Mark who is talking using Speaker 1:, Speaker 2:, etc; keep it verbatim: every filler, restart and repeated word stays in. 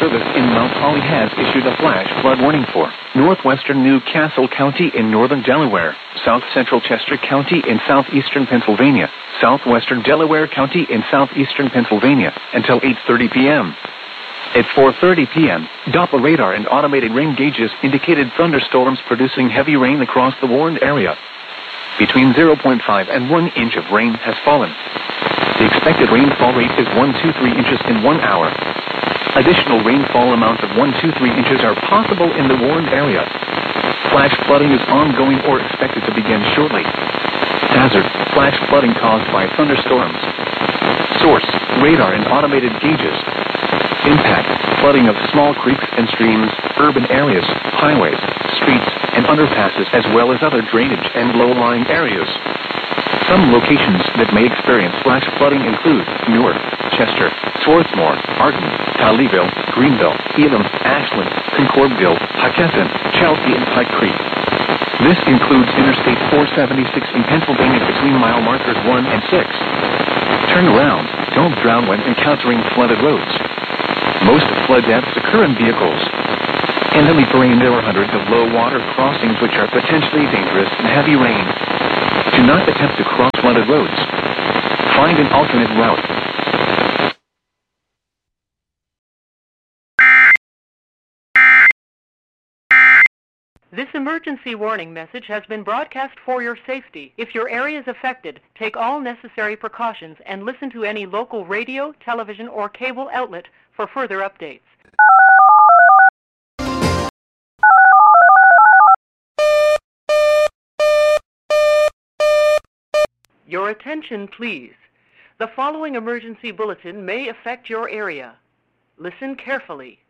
Speaker 1: Service in Mount Holly has issued a flash flood warning for northwestern New Castle County in northern Delaware, south central Chester County in southeastern Pennsylvania, southwestern Delaware County in southeastern Pennsylvania until eight thirty p.m. At four thirty p.m., Doppler radar and automated rain gauges indicated thunderstorms producing heavy rain across the warned area. Between zero point five and one inch of rain has fallen. The expected rainfall rate is one to three inches in one hour. Additional rainfall amounts of one to three inches are possible in the warned area. Flash flooding is ongoing or expected to begin shortly. Hazard: flash flooding caused by thunderstorms. Source: radar and automated gauges. Impact: flooding of small creeks and streams, urban areas, highways, streets, and underpasses, as well as other drainage and low-lying areas. Some locations that may experience flash flooding include Newark, Chester, Swarthmore, Arden, Tolleyville, Greenville, Elam, Ashland, Concordville, Hockenton, Chelsea, and Pike Creek. This includes Interstate four seventy-six in Pennsylvania between mile markers one and six. Turn around. Don't drown when encountering flooded roads. Most flood deaths occur in vehicles. In the terrain, there are hundreds of low-water crossings which are potentially dangerous in heavy rain. Do not attempt to cross flooded roads. Find an alternate route.
Speaker 2: This emergency warning message has been broadcast for your safety. If your area is affected, take all necessary precautions and listen to any local radio, television, or cable outlet for further updates. Your attention, please. The following emergency bulletin may affect your area. Listen carefully.